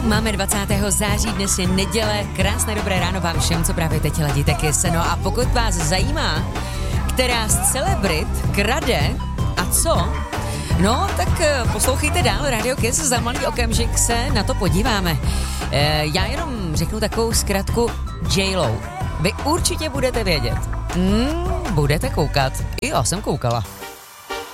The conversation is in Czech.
Máme 20. září, dnes je neděle, krásné dobré ráno vám všem, co právě teď ladíte Kiss. No a pokud vás zajímá, která z celebrit krade a co, no tak poslouchejte dál Radio Kiss, za malý okamžik se na to podíváme. Já jenom řeknu takovou zkratku J.Lo. Vy určitě budete vědět. Budete koukat. I já jsem koukala.